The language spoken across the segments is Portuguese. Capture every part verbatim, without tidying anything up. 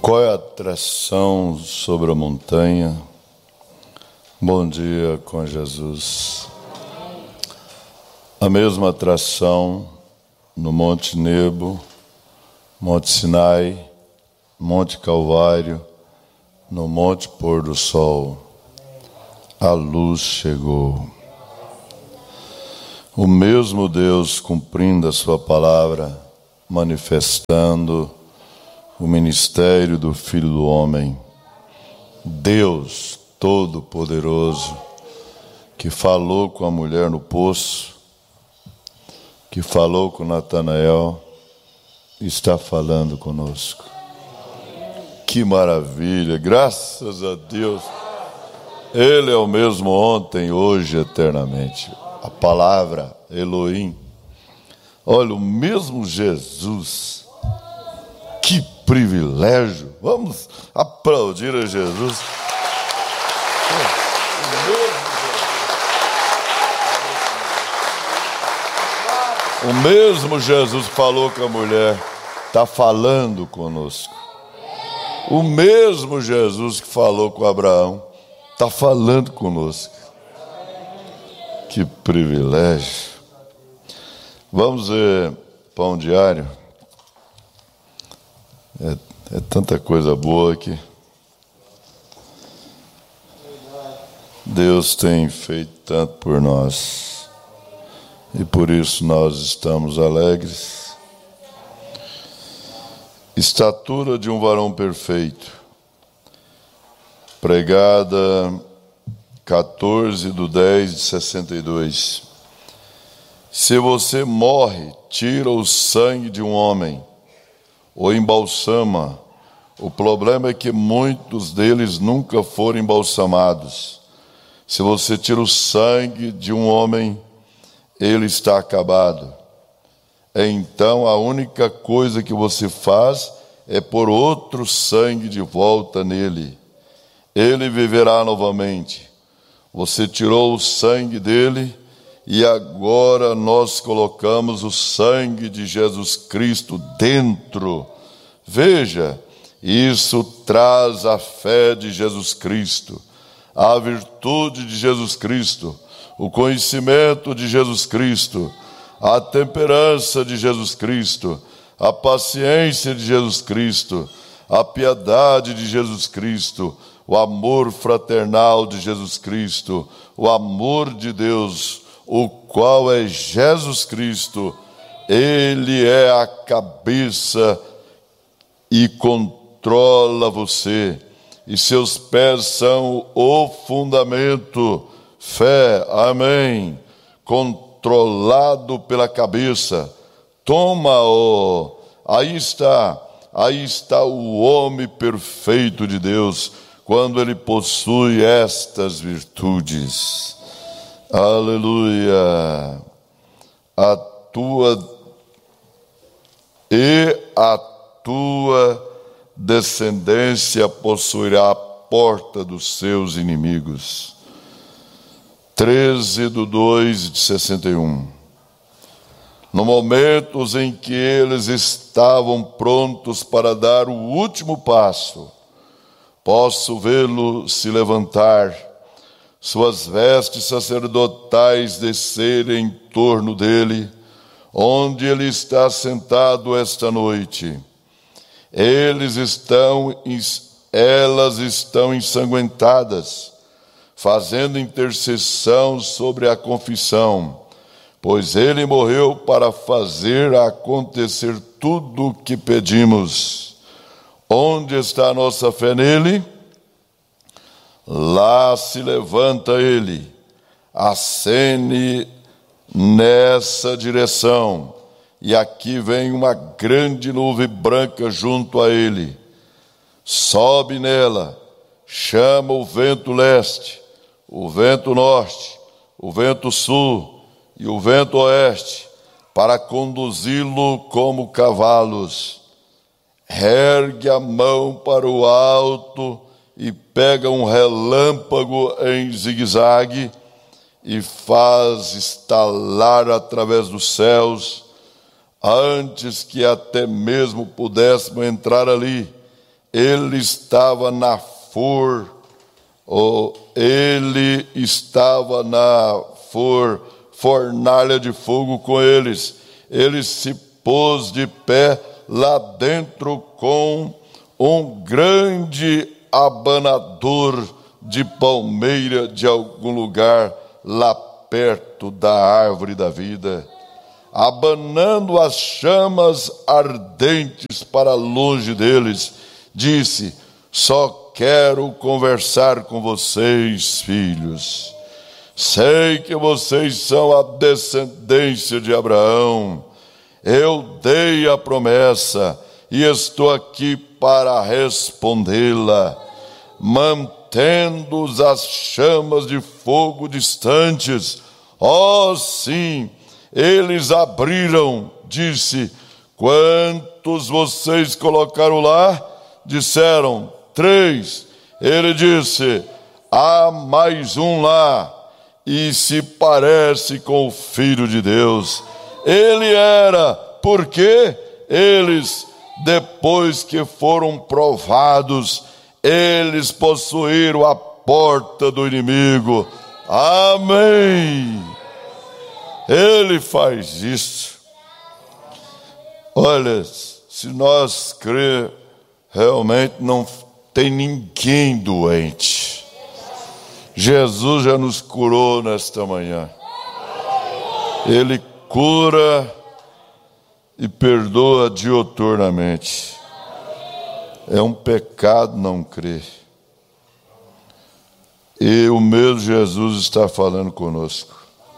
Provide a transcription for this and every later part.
Qual é a atração sobre a montanha? Bom dia com Jesus. A mesma atração no Monte Nebo, Monte Sinai, Monte Calvário, no Monte Pôr do Sol. A luz chegou. O mesmo Deus cumprindo a sua palavra, manifestando o ministério do Filho do Homem, Deus Todo-Poderoso, que falou com a mulher no poço, que falou com Natanael, está falando conosco. Que maravilha, graças a Deus. Ele é o mesmo ontem, hoje, eternamente. A palavra Elohim. Olha, o mesmo Jesus. Que privilégio. Vamos aplaudir a Jesus. O mesmo Jesus falou com a mulher, está falando conosco. O mesmo Jesus que falou com Abraão, está falando conosco. Que privilégio. Vamos ver pão diário. É, é tanta coisa boa que Deus tem feito tanto por nós. E por isso nós estamos alegres. Estatura de um varão perfeito. Pregada quatorze de dez de sessenta e dois. Se você morre, tira o sangue de um homem, ou embalsama. O problema é que muitos deles nunca foram embalsamados. Se você tira o sangue de um homem, ele está acabado. Então a única coisa que você faz é pôr outro sangue de volta nele. Ele viverá novamente. Você tirou o sangue dele e agora nós colocamos o sangue de Jesus Cristo dentro. Veja, isso traz a fé de Jesus Cristo, a virtude de Jesus Cristo, o conhecimento de Jesus Cristo, a temperança de Jesus Cristo, a paciência de Jesus Cristo, a piedade de Jesus Cristo, o amor fraternal de Jesus Cristo, o amor de Deus, o qual é Jesus Cristo. Ele é a cabeça e controla você, e seus pés são o fundamento. Fé, amém. Controlado pela cabeça. Toma-o. Aí está, aí está o homem perfeito de Deus, quando ele possui estas virtudes. Aleluia. A tua e a tua descendência possuirá a porta dos seus inimigos. treze de dois de sessenta e um. No momento em que eles estavam prontos para dar o último passo, posso vê-lo se levantar, suas vestes sacerdotais descerem em torno dele, onde ele está sentado esta noite. Eles estão, elas estão ensanguentadas, fazendo intercessão sobre a confissão, pois ele morreu para fazer acontecer tudo o que pedimos. Onde está a nossa fé nele? Lá se levanta ele, acene nessa direção, e aqui vem uma grande nuvem branca junto a ele. Sobe nela, chama o vento leste, o vento norte, o vento sul e o vento oeste, para conduzi-lo como cavalos. Ergue a mão para o alto e pega um relâmpago em zigue-zague e faz estalar através dos céus, antes que até mesmo pudéssemos entrar ali. ele estava na for, ou ele estava na for, fornalha de fogo com eles. Ele se pôs de pé lá dentro com um grande abanador de palmeira de algum lugar lá perto da árvore da vida, abanando as chamas ardentes para longe deles, disse: só quero conversar com vocês, filhos. Sei que vocês são a descendência de Abraão. Eu dei a promessa e estou aqui para respondê-la. Mantendo as chamas de fogo distantes. Oh, sim, eles abriram, disse: quantos vocês colocaram lá? Disseram: três. Ele disse: há mais um lá, e se parece com o Filho de Deus. Ele era, porque eles, depois que foram provados, eles possuíram a porta do inimigo. Amém. Ele faz isso. Olha, se nós crer, realmente não tem ninguém doente. Jesus já nos curou nesta manhã. Ele cura e perdoa diuturnamente. É um pecado não crer. E o mesmo Jesus está falando conosco.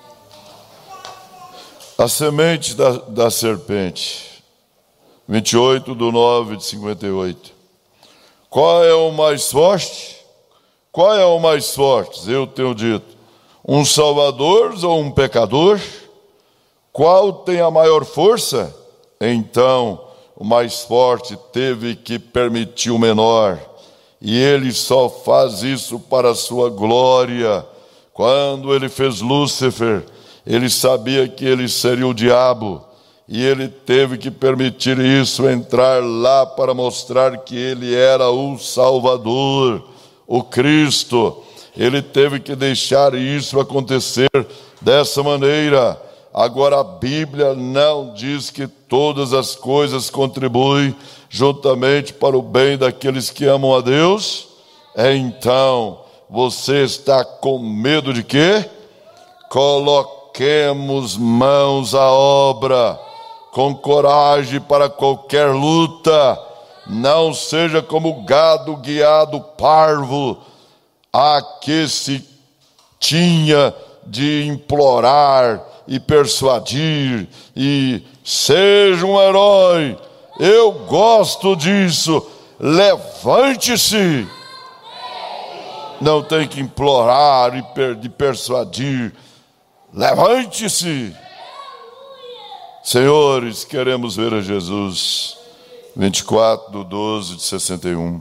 A semente da, da serpente, vinte e oito do nove de cinquenta e oito. Qual é o mais forte? Qual é o mais forte? Eu tenho dito, um salvador ou um pecador? Qual tem a maior força? Então, o mais forte teve que permitir o menor. E ele só faz isso para a sua glória. Quando ele fez Lúcifer, ele sabia que ele seria o diabo. E ele teve que permitir isso entrar lá para mostrar que ele era o Salvador, o Cristo. Ele teve que deixar isso acontecer dessa maneira. Agora, a Bíblia não diz que todas as coisas contribuem juntamente para o bem daqueles que amam a Deus. Então, você está com medo de quê? Coloquemos mãos à obra, com coragem para qualquer luta. Não seja como gado guiado parvo, a que se tinha de implorar e persuadir, e seja um herói. Eu gosto disso. Levante-se. Não tem que implorar e per, de persuadir. Levante-se. Senhores, queremos ver a Jesus. vinte e quatro do doze de sessenta e um.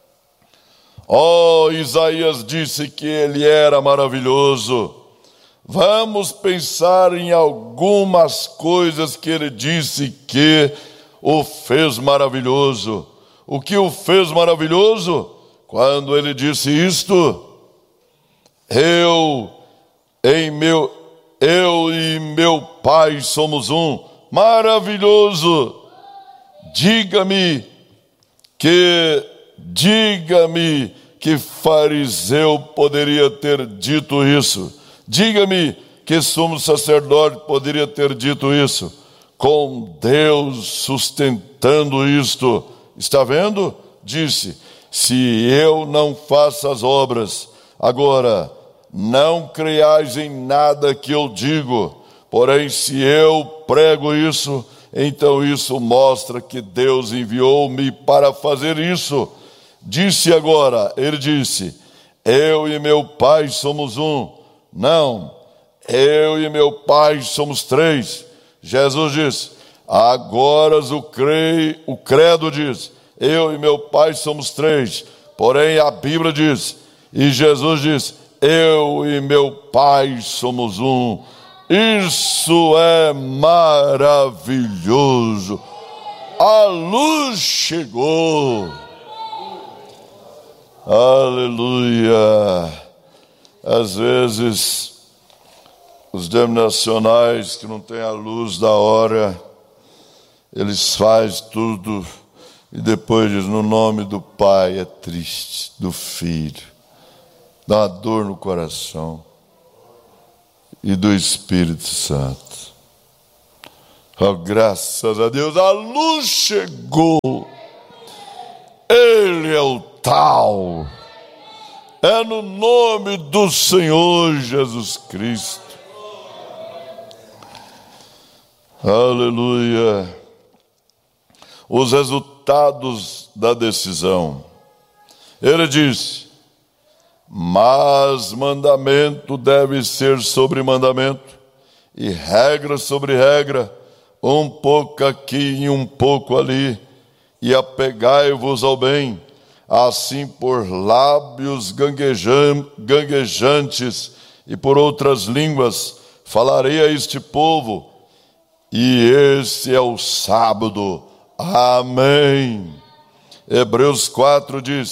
Oh, Isaías disse que ele era maravilhoso. Vamos pensar em algumas coisas que ele disse que o fez maravilhoso. O que o fez maravilhoso? Quando ele disse isto: eu, em meu, eu e meu Pai somos um. Maravilhoso. Diga-me que, diga-me que fariseu poderia ter dito isso. Diga-me que sumo sacerdote poderia ter dito isso, com Deus sustentando isto. Está vendo? Disse: se eu não faço as obras, agora não creiais em nada que eu digo, porém se eu prego isso, então isso mostra que Deus enviou-me para fazer isso. Disse agora, ele disse: eu e meu Pai somos um. Não, eu e meu Pai somos três. Jesus disse: agora o, cre... o credo diz: eu e meu Pai somos três. Porém a Bíblia diz, e Jesus diz: eu e meu Pai somos um. Isso é maravilhoso. A luz chegou. Aleluia. Às vezes, os denominacionais que não têm a luz da hora, eles fazem tudo e depois diz, no nome do Pai, é triste, do Filho, dá uma dor no coração, e do Espírito Santo. Oh, graças a Deus, a luz chegou. Ele é o tal. É no nome do Senhor Jesus Cristo. Aleluia. Os resultados da decisão. Ele disse, mas mandamento deve ser sobre mandamento, e regra sobre regra, um pouco aqui e um pouco ali, e apegai-vos ao bem, assim por lábios ganguejam, ganguejantes e por outras línguas falarei a este povo, e esse é o sábado. Amém. Hebreus quatro diz,